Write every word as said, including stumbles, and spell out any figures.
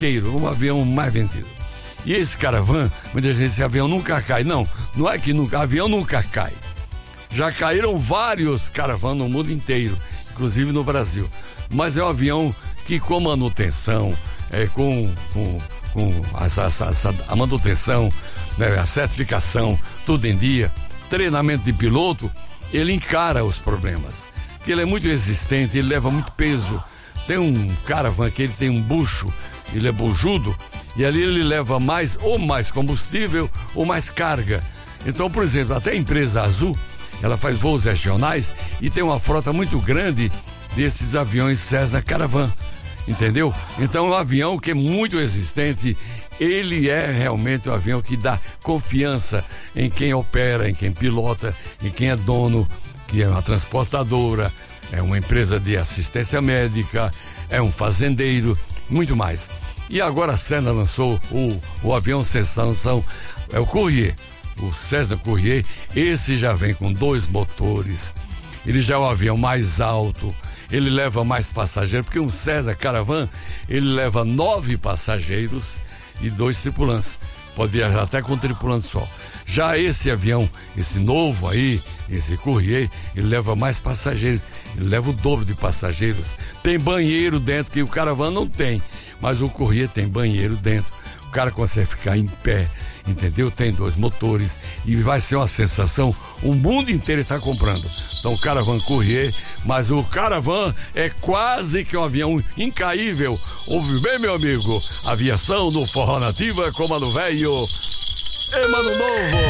inteiro, um avião mais vendido. E esse Caravan, muita gente diz que avião nunca cai. Não, não é que nunca, avião nunca cai. Já caíram vários Caravan no mundo inteiro, inclusive no Brasil. Mas é um avião que com manutenção, é, com, com, com essa, essa, a manutenção, né, a certificação, tudo em dia, treinamento de piloto, ele encara os problemas. Porque ele é muito resistente, ele leva muito peso. Tem um Caravan que ele tem um bucho, ele é bujudo, e ali ele leva mais, ou mais combustível, ou mais carga. Então, por exemplo, até a empresa Azul, ela faz voos regionais e tem uma frota muito grande desses aviões Cessna Caravan, entendeu? Então é um avião que é muito resistente, ele é realmente um avião que dá confiança em quem opera, em quem pilota, em quem é dono, que é uma transportadora, é uma empresa de assistência médica, é um fazendeiro, muito mais. E agora a Cessna lançou o, o avião Sensação, é o Courier, o Cessna Courier. Esse já vem com dois motores, ele já é o avião mais alto, ele leva mais passageiros, porque um Cessna Caravan, ele leva nove passageiros e dois tripulantes, pode viajar até com um tripulante só. Já esse avião, esse novo aí, esse Courier, ele leva mais passageiros, ele leva o dobro de passageiros, tem banheiro dentro que o Caravan não tem, mas o Courier tem banheiro dentro, o cara consegue ficar em pé, entendeu? Tem dois motores e vai ser uma sensação, o mundo inteiro está comprando. Então o Caravan Courier, mas o Caravan é quase que um avião incaível. Ouve bem, meu amigo, aviação no Forró Nativa, Comando Velho, Emano Novo.